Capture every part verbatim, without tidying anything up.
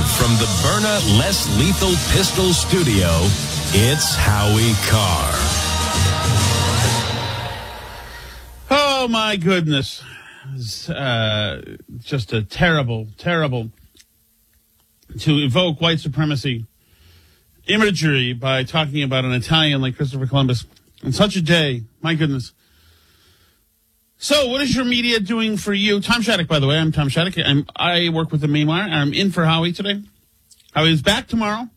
from the Byrna Less Lethal Pistol Studio, it's Howie Carr. Oh, my goodness. It's, uh, just a terrible, terrible to evoke white supremacy imagery by talking about an Italian like Christopher Columbus on such a day. My goodness. So, what is your media doing for you? Tom Shattuck, by the way. I'm Tom Shattuck. I'm, I work with the Mainwire. I'm in for Howie today. Howie is back tomorrow.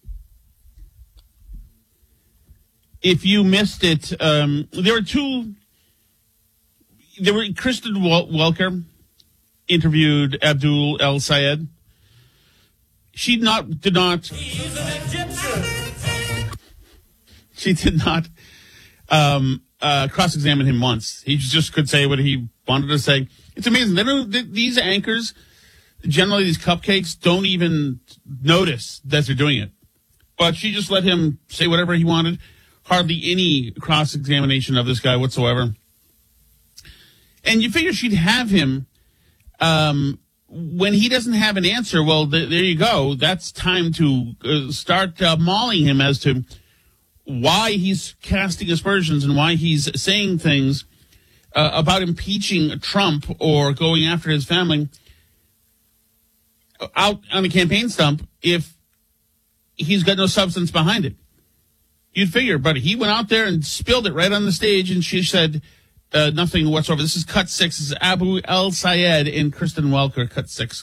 If you missed it, um, there were two. There were Kristen Wel- Welker interviewed Abdul El Sayed. She not did not. He's an Egyptian. She did not. Um, Uh, cross-examine him once. He just could say what he wanted to say. It's amazing. They don't, they, these anchors, generally these cupcakes, don't even notice that they're doing it. But she just let him say whatever he wanted. Hardly any cross-examination of this guy whatsoever. And you figure she'd have him um, when he doesn't have an answer. Well, th- there you go. That's time to uh, start uh, mauling him as to why he's casting aspersions and why he's saying things uh, about impeaching Trump or going after his family out on the campaign stump if he's got no substance behind it. You'd figure, but he went out there and spilled it right on the stage, and she said uh, nothing whatsoever. This is cut six. This is Abu El Sayed and Kristen Welker, cut six.